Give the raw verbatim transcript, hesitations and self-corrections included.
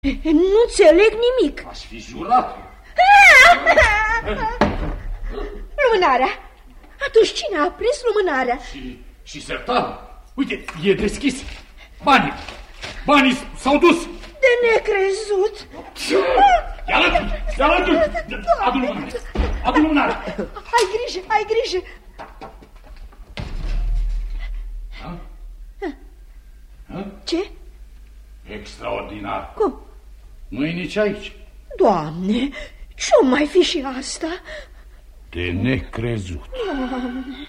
Nu înțeleg nimic. Aș fi jurat. Lumânarea. Atunci cine a aprins lumânarea? Și, și sertarul. Uite, e deschis. Banii. Banii s-au dus. De necrezut. Ia alături, ia alături. Adu lumânare. Adu lumânare. Ai grijă, ai grijă. Ha? Ha? Ce? Extraordinar. Cum? Nu-i nici aici. Doamne, ce-o mai fi și asta? De necrezut. Doamne.